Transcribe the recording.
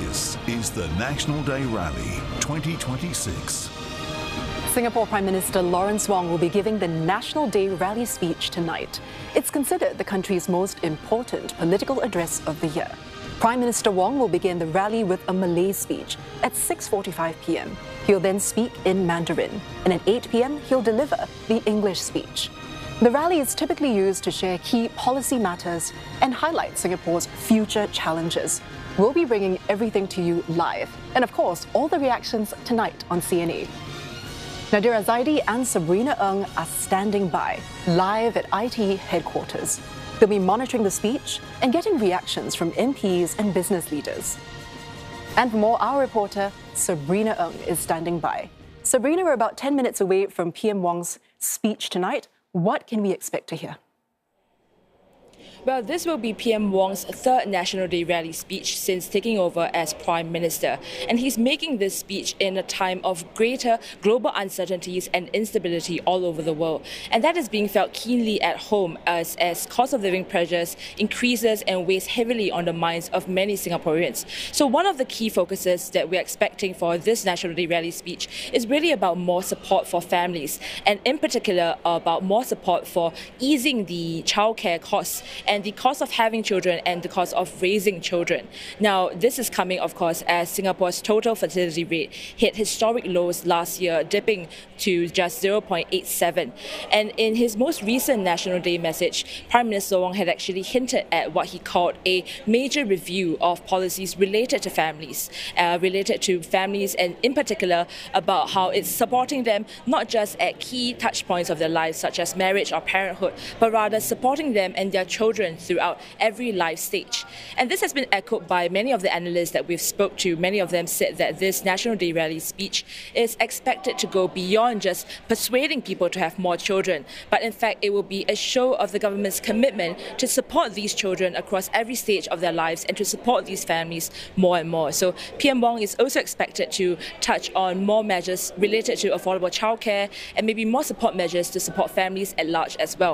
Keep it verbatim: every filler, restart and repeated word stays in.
This is the National Day Rally twenty twenty-six. Singapore Prime Minister Lawrence Wong will be giving the National Day Rally speech tonight. It's considered the country's most important political address of the year. Prime Minister Wong will begin the rally with a Malay speech at six forty-five p m He'll then speak in Mandarin, and at eight p m he'll deliver the English speech. The rally is typically used to share key policy matters and highlight Singapore's future challenges. We'll be bringing everything to you live, and of course, all the reactions tonight on C N A. Nadira Zaidi and Sabrina Ng are standing by, live at I T headquarters. They'll be monitoring the speech and getting reactions from M Ps and business leaders. And for more, our reporter, Sabrina Ng, is standing by. Sabrina, we're about ten minutes away from P M Wong's speech tonight. What can we expect to hear? Well, this will be P M Wong's third National Day rally speech since taking over as Prime Minister. And he's making this speech in a time of greater global uncertainties and instability all over the world. And that is being felt keenly at home as, as cost of living pressures increases and weighs heavily on the minds of many Singaporeans. So one of the key focuses that we're expecting for this National Day rally speech is really about more support for families, and in particular about more support for easing the childcare costs and the cost of having children and the cost of raising children. Now, this is coming, of course, as Singapore's total fertility rate hit historic lows last year, dipping to just zero point eight seven. And in his most recent National Day message, Prime Minister Wong had actually hinted at what he called a major review of policies related to families, uh, related to families, and in particular about how it's supporting them not just at key touch points of their lives, such as marriage or parenthood, but rather supporting them and their children throughout every life stage. And this has been echoed by many of the analysts that we've spoke to. Many of them said that this National Day rally speech is expected to go beyond just persuading people to have more children, but in fact it will be a show of the government's commitment to support these children across every stage of their lives and to support these families more and more. So P M Wong is also expected to touch on more measures related to affordable childcare and maybe more support measures to support families at large as well.